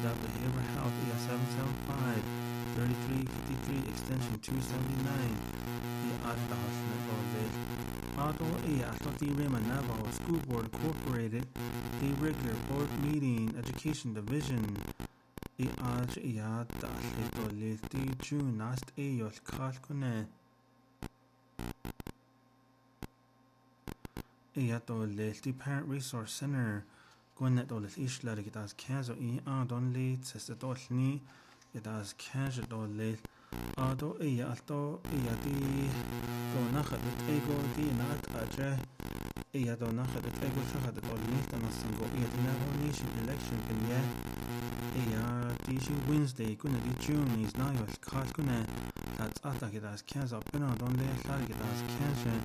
up the Haber Health ES 775 3353 extension 279 the Atlas Auto Atleti Raymond Navajo School Board Incorporated the regular board meeting education division the Atleti June last Ayos Kalkune the Parent Resource Center Gwinnett Ishla get as Kazo Don late Sestolni get as casual late Ado Alto di Donachat Ego di Nat Aja Donachat Ego Sahat or Nist and Sango Never Nation election Teaching Wednesday Gwinnett June is now Kalkune that's Attack as Kazo Pena Don late get as Kazo